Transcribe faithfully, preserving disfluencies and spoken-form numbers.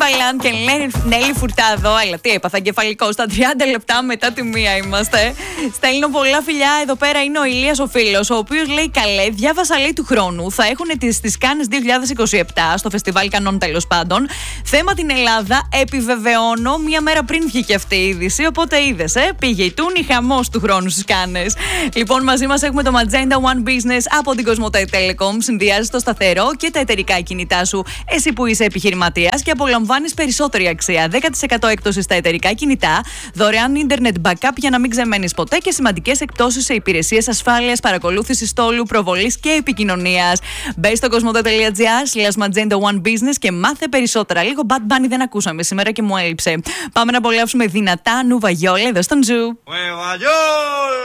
Timbaland και Νέλη Φουρτάδο. Αλλά τι έπαθα, εγκεφαλικό. Στα τριάντα λεπτά μετά τη μία είμαστε. Στέλνω πολλά φιλιά. Εδώ πέρα είναι ο Ηλίας ο φίλος, ο οποίος λέει: καλέ, διάβασα λέει του χρόνου. Θα έχουν τις Κάνες δύο χιλιάδες είκοσι επτά στο φεστιβάλ Κανών τέλος πάντων. Θέμα την Ελλάδα. Επιβεβαιώνω, μία μέρα πριν βγήκε αυτή η είδηση. Οπότε είδες, ε, πήγε η Τούνη, χαμός του χρόνου στις Κάνες. Λοιπόν, μαζί μας έχουμε το Magenta One Business από την Κοσμοτέ Telecom. Συνδυάζει το σταθερό και τα εταιρικά κινητά σου. Εσύ που είσαι επιχειρηματίας και απολαμβάνεις περισσότερη αξία. δέκα τοις εκατό έκπτωση στα εταιρικά κινητά, δωρεάν ίντερνετ backup για να μην ξεμένεις ποτέ και σημαντικές εκπτώσεις σε υπηρεσίες ασφάλειας, παρακολούθησης στόλου, προβολής και επικοινωνίας. Μπες στο κοσμοτέ.gr slash Magenta One Business και μάθε περισσότερα. Λίγο Bad Bunny δεν ακούσαμε σήμερα και μου έλειψε. Πάμε να απολαύσουμε δυνατά Νουβα Γιόλ εδώ στον Ζου.